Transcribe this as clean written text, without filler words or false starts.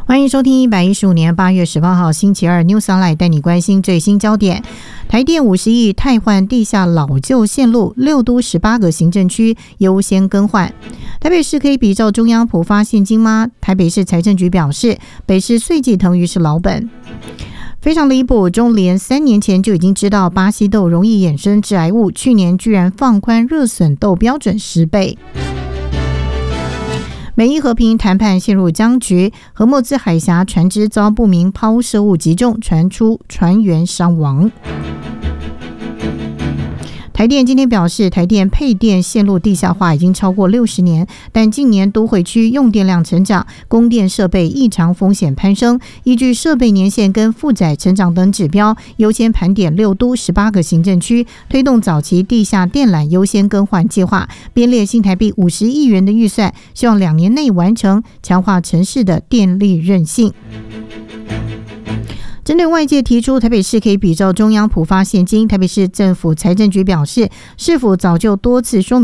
欢迎收听115年8月18号星期二 News Online， 带你关心最新焦点。台电50亿汰换地下老旧线路，6都18个行政区优先更换。台北市可以比照中央普发现金吗？台北市财政局表示，北市岁季腾鱼是老本。非常离谱，中联3年前就已经知道巴西豆容易衍生致癌物，去年居然放宽热损豆标准10倍。美伊和平谈判陷入僵局，荷默兹海峡船只遭不明抛射物击中，传出船员伤亡。台电今天表示，台电配电线路地下化已经超过60年，但近年都会区用电量成长，供电设备异常风险攀升。依据设备年限跟负载成长等指标，优先盘点6都18个行政区，推动早期地下电缆优先更换计划，编列新台币50亿元的预算，希望2年内完成，强化城市的电力韧性。针对外界提出台北市可以比照中央普发现金，台北市政府财政局表示，市府早就多次说明